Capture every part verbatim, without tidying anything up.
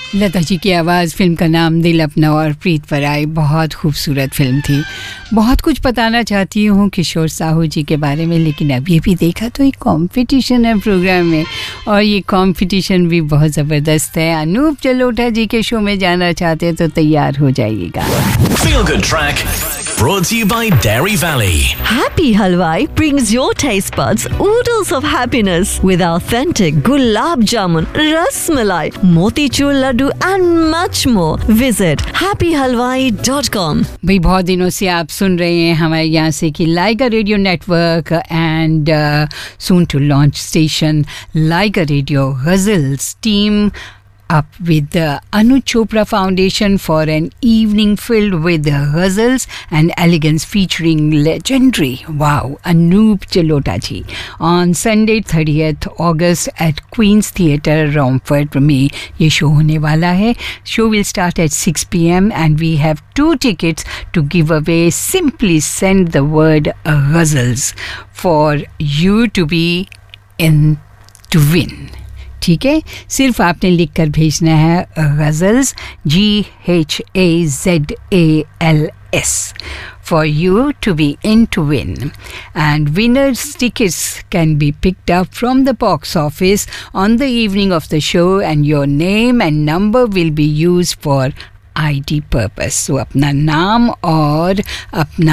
लता जी की आवाज़, फिल्म का नाम दिल अपना और प्रीत पर आई। बहुत खूबसूरत फिल्म थी। बहुत कुछ बताना चाहती हूँ किशोर साहू जी के बारे में, लेकिन अब ये भी देखा तो एक कंपटीशन है प्रोग्राम में, और ये कंपटीशन भी बहुत ज़बरदस्त है। अनूप जलोटा जी के शो में जाना चाहते हैं तो तैयार हो जाइएगा। Feel Good Track brought to you by Dairy Valley. Happy Halwai brings your taste buds oodles of happiness with authentic gulab jamun, ras malai, motichur laddu and much more. Visit happy halwai dot com. भाई बहुत दिनों से आप सुन रहे हैं हमारे यहाँ से कि लाइका radio network and soon to launch station Lyca radio ghazals team up with the Anuj Chopra Foundation for an evening filled with ghazals and elegance featuring legendary, wow, Anup Jalota ji on Sunday thirtieth August at Queen's Theatre, Romford में ये show होने वाला है. Show will start at six p.m. and we have two tickets to give away. Simply send the word ghazals for you to be in to win. ठीक है, सिर्फ आपने लिख कर भेजना है गज़ल्स, जी H A Z A L S, for you to be in to win. And winners' tickets can be picked up from the box office on the evening of the show, and your name and number will be used for ID purpose. सो अपना नाम और अपना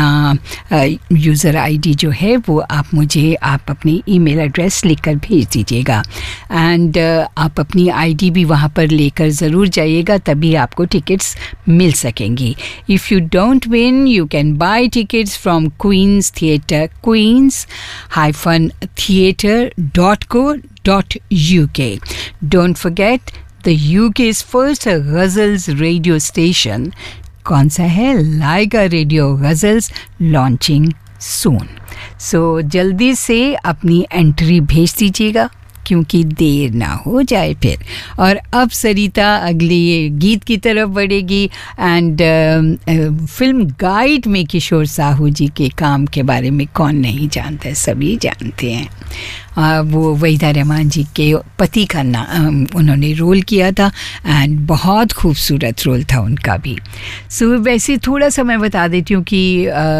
user ID जो है वो आप मुझे आप अपनी ईमेल एड्रेस लिखकर भेज दीजिएगा. एंड uh, आप अपनी आईडी भी वहाँ पर लेकर ज़रूर जाइएगा, तभी आपको टिकट्स मिल सकेंगी. If you don't win you can buy tickets from queen's theatre, queen's hyphen theatre dot co dot U के. Don't forget the U K's first ghazals radio station, कौन सा है? लाइका रेडियो गज़ल्स, लॉन्चिंग सून. सो जल्दी से अपनी एंट्री भेज दीजिएगा क्योंकि देर ना हो जाए फिर. और अब सरिता अगली गीत की तरफ बढ़ेगी. एंड फिल्म गाइड में किशोर साहू जी के काम के बारे में कौन नहीं जानता है, सभी जानते हैं. Uh, वो वहीदा रहमान जी के पति का नाम उन्होंने रोल किया था, एंड बहुत खूबसूरत रोल था उनका भी. सो so, वैसे थोड़ा सा मैं बता देती हूँ कि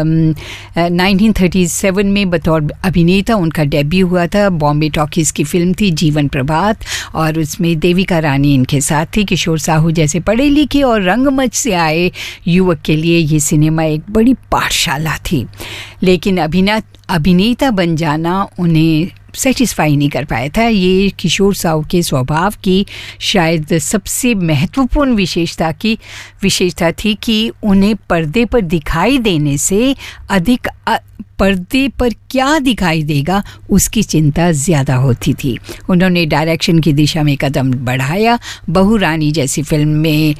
नाइनटीन थर्टी सेवन में बतौर अभिनेता उनका डेब्यू हुआ था. बॉम्बे टॉकीज़ की फिल्म थी जीवन प्रभात, और उसमें देविका रानी इनके साथ थी. किशोर साहू जैसे पढ़े लिखे और रंगमंच से आए युवक के लिए ये सिनेमा एक बड़ी पाठशाला थी, लेकिन अभिना अभिनेता बन जाना उन्हें सेटिस्फाई नहीं कर पाया था. ये किशोर साहू के स्वभाव की शायद सबसे महत्वपूर्ण विशेषता की विशेषता थी कि उन्हें पर्दे पर दिखाई देने से अधिक पर्दे पर क्या दिखाई देगा उसकी चिंता ज़्यादा होती थी. उन्होंने डायरेक्शन की दिशा में कदम बढ़ाया. बहू रानी जैसी फिल्म में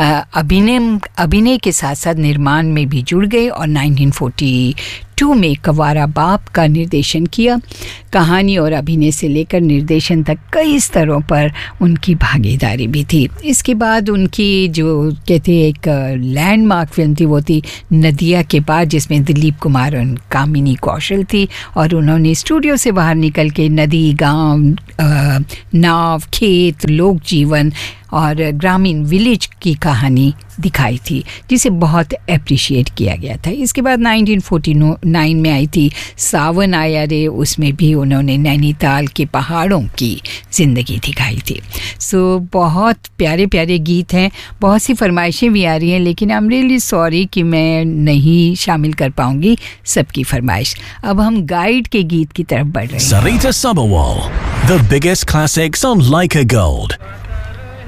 अभिनय अभिनय के साथ साथ निर्माण में भी जुड़ गए, और नाइनटीन फोर्टी टू में कवारा बाप का निर्देशन किया. कहानी और अभिनय से लेकर निर्देशन तक कई स्तरों पर उनकी भागीदारी भी थी. इसके बाद उनकी जो कहते हैं एक लैंडमार्क फिल्म थी वो थी नदिया के पार, जिसमें दिलीप कुमार और कामिनी कौशल थी, और उन्होंने स्टूडियो से बाहर निकल के नदी, गांव, नाव, खेत, लोक जीवन और ग्रामीण विलेज की कहानी दिखाई थी, जिसे बहुत अप्रिशिएट किया गया था. इसके बाद नाइनटीन फोर्टी नाइन में आई थी सावन आया रे, उसमें भी उन्होंने नैनीताल के पहाड़ों की ज़िंदगी दिखाई थी. सो so, बहुत प्यारे प्यारे गीत हैं, बहुत सी फरमाइशें भी आ रही हैं, लेकिन आई एम रियली सॉरी कि मैं नहीं शामिल कर पाऊंगी सबकी फरमाइश. अब हम गाइड के गीत की तरफ बढ़ रहे हैं. Sarita Sabawal, the biggest classics on Laika Gold.